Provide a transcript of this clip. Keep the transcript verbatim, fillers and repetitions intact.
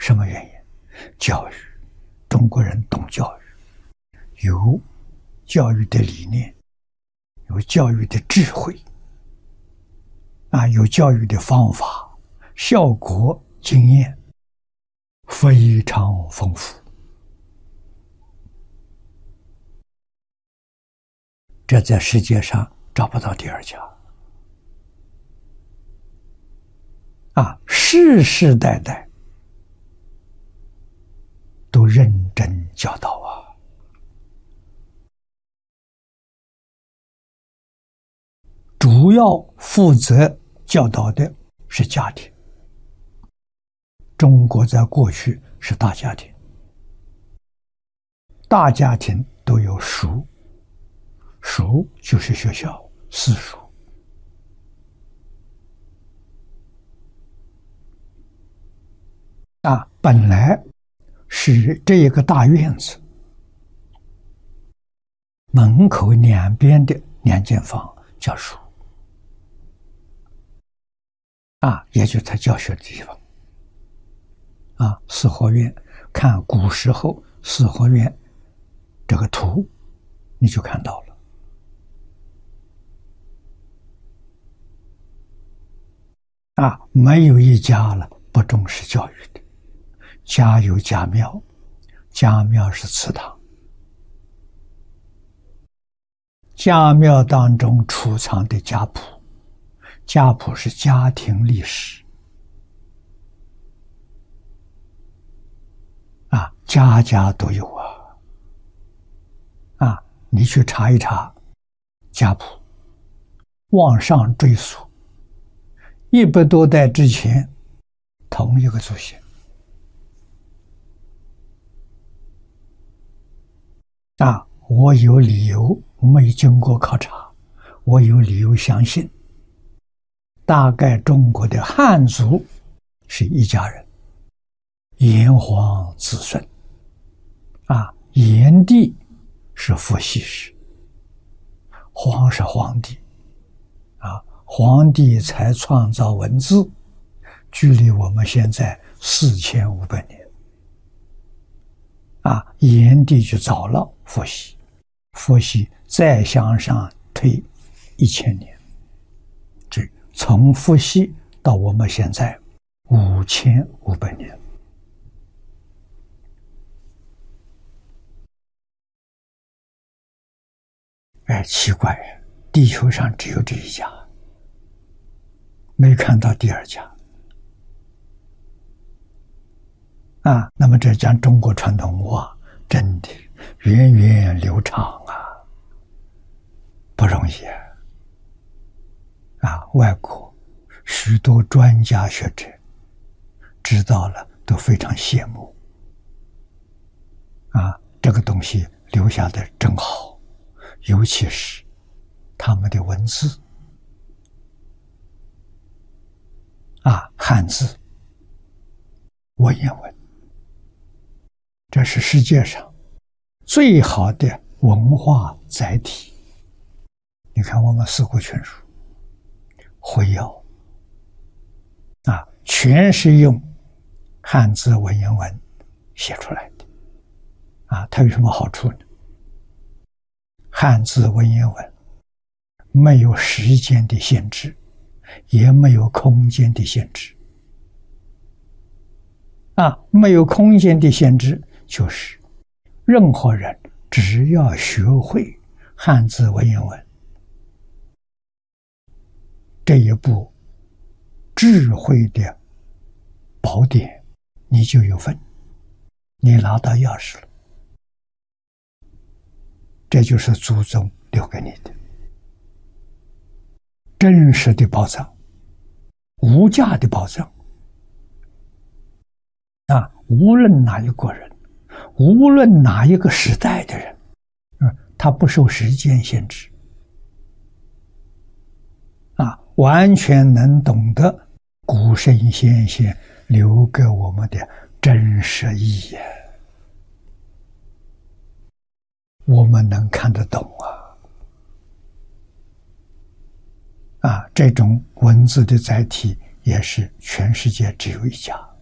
什么原因？教育，中国人懂教育，有教育的理念，有教育的智慧，啊，有教育的方法，效果经验非常丰富。这在世界上找不到第二家。啊，世世代代都认真教导啊。主要负责教导的是家庭。中国在过去是大家庭，大家庭都有塾，塾就是学校，私塾。啊，本来是这一个大院子，门口两边的两间房叫塾，啊，也就是他教学的地方。啊，四合院，看古时候四合院这个图，你就看到了。啊，没有一家了不重视教育的。家有家庙，家庙是祠堂，家庙当中储藏的家谱，家谱是家庭历史。啊，家家都有啊！啊，你去查一查家谱，往上追溯，一百多代之前，同一个祖先。啊，我有理由没经过考察，我有理由相信，大概中国的汉族是一家人，炎黄子孙。啊，炎帝是伏羲氏，黄是黄帝，啊，黄帝才创造文字，距离我们现在四千五百年。啊，炎帝就早了伏羲，伏羲再向上推一千年，这从伏羲到我们现在五千五百年。哎，奇怪，地球上只有这一家，没看到第二家。啊，那么这讲中国传统文化真的源远流长啊，不容易啊！啊，外国许多专家学者知道了都非常羡慕。啊，这个东西留下的真好，尤其是他们的文字，啊，汉字、文言文。这是世界上最好的文化载体。你看我们四库全书、会要啊，全是用汉字文言文写出来的。啊，它有什么好处呢？汉字文言文没有时间的限制，也没有空间的限制。啊，没有空间的限制，就是任何人只要学会汉字文言文这一部智慧的宝典，你就有份，你拿到钥匙了。这就是祖宗留给你的真实的宝藏，无价的宝藏。啊，无论哪一国人，无论哪一个时代的人，嗯，他不受时间限制，啊，完全能懂得古圣先贤留给我们的真实意义，我们能看得懂啊！啊，这种文字的载体也是全世界只有一家。